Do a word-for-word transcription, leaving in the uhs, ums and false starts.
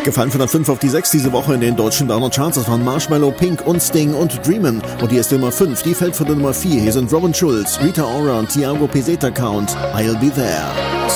Gefallen von der fünf auf die sechs diese Woche in den deutschen Downer Charts. Das waren Marshmallow, Pink und Sting und Dreamin'. Und die erste Nummer fünf, die fällt von der Nummer vier. Hier sind Robin Schulz, Rita Ora und Thiago Peseta Count. I'll Be There.